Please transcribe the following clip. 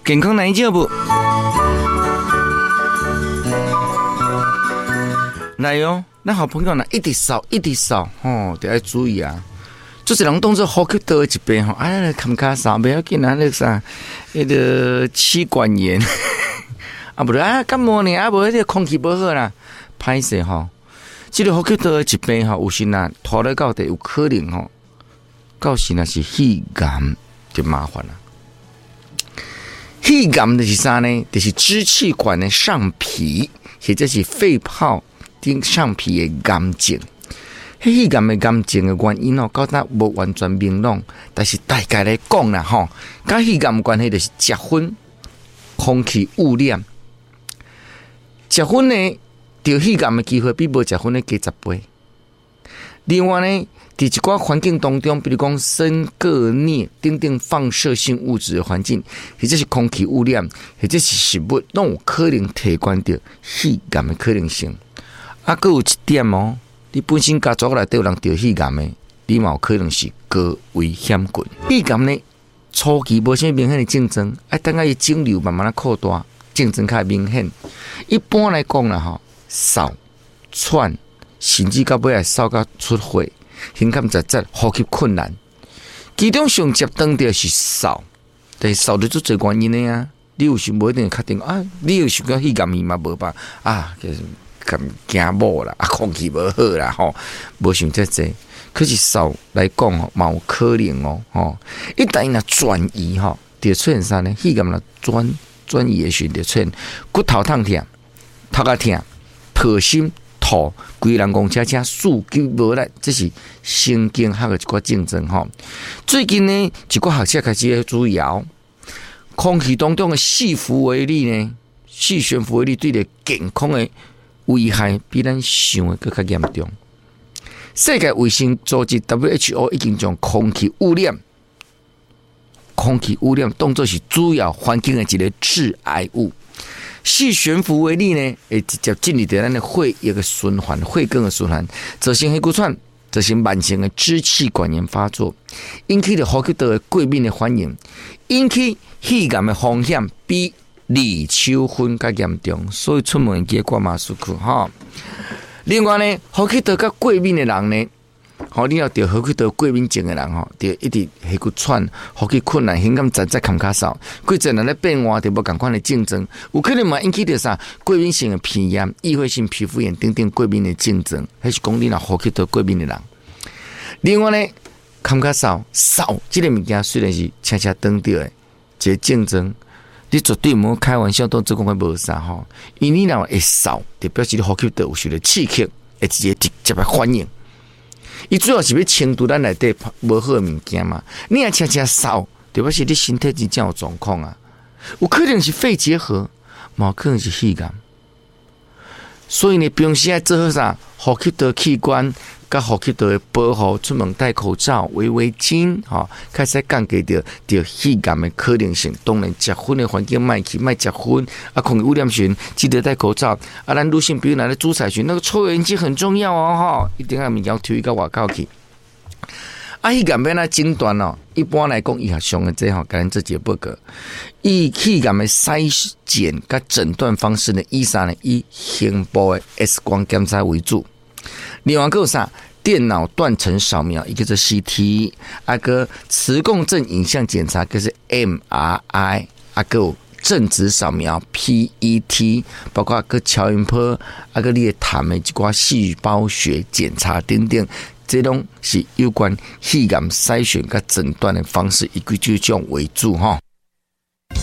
健康哪一节不？来哟，那好朋友呢，一直扫，吼，得要注意啊。就是人当作呼吸道的疾病吼，哎，看卡扫，不要紧啊，那啥，那个气管炎，啊，不对啊，感冒呢，啊，无那个空气不好啦，歹势吼。这个呼吸道的疾病吼，有时呐，拖来到底有可能吼，到时那是肺癌就麻烦了。肺癌就是啥呢？就是支气管的上皮，或者是肺泡顶上皮的癌症。肺癌的癌症的原因哦，到达无完全明朗，但是大概来讲啦吼，跟肺癌关系就是食薰、空气污染。食薰呢，得肺癌的机会比无食薰的加10倍。另外呢，在一寡环境当中，比如讲砷、铬、镍等等放射性物质的环境，或者是空气污染，或者是食物，都有可能提高到肺癌的可能性。啊，还有一点哦，你本身家族内底有人得肺癌的，你嘛有可能是高危险群。肺癌呢，初期无啥明显的症状，等下伊肿瘤慢慢扩大，症状较明显。一般来讲啦，吼，扫、喘，甚至到尾来扫到出血。胸腔杂杂，呼吸困难，其中上接当的是扫，但是扫的做最原因的啊。你有时无一定确定啊，你有想到肺癌嘛无吧？啊，咁惊某啦，啊，空气无好啦，吼，无想这济。可是扫来讲吼，嘛有可能吼，一旦若转移吼，就出现啥呢？肺癌若转移的时候就出现骨头痛痛、头壳痛、破心。吐，规人讲车数据无力，这是神经学的一个症状吼。最近呢，一个学者开始要注意哦，空气当中的细氟微粒呢，细悬浮微粒对着健康的危害比咱想的更加严重。世界卫生组织 WHO 已经将空气污染当作是主要环境的一个致癌物。细悬浮微粒呢，会直接进入到咱的血液的循环、血管的循环，造成血骨喘，造成慢性的支气管炎发作，引起的呼吸道的过敏的反应，引起肺癌的风险比二手烟更严重。所以出门记挂马斯克哈。另外呢，呼吸道较过敏的人呢，你要得呼吸道过敏症的人吼，就一直血骨喘、呼吸困难、胸腔杂杂、咳嗽，过阵人咧变化就无共款的症状，有可能嘛引起着啥过敏性的皮炎、异位性皮肤炎等等过敏的症状，迄是讲你若呼吸道过敏的人。另外呢，咳嗽、扫这个物件虽然是车当着的一个症状，你绝对唔好开玩笑，当做讲无啥吼，因为你若会扫，就表示你呼吸道有受到刺激，会直接的反应。伊主要是要清除咱内底无好的物件嘛，你也车扫，对表示你身体真正有状况啊。有可能是肺结核，嘛有可能是肺癌。所以呢，平时要做好啥，呼吸道器官甲呼吸道的保护，出门戴口罩、围围巾，开始降低着肺癌的可能性。当然，食薰的环境卖食薰，空气污染时记得戴口罩。咱女性比如拿来煮菜时，那个抽油烟机很重要哦，一定要物件抽到外口去。肺癌要哪诊断哦？一般来讲，医学上的这甲咱做一个报告，以肺癌的筛检甲诊断方式呢，以啥呢？以胸部的 X 光检查为主。另外还有啥？电脑断层扫描，一个是 CT， 个磁共振影像检查，个是 MRI， 个有正子扫描 PET， 包括个超音波，个你的痰的一寡细胞学检查等等，这种是有关肺癌筛选跟诊断的方式，以这种为主哈。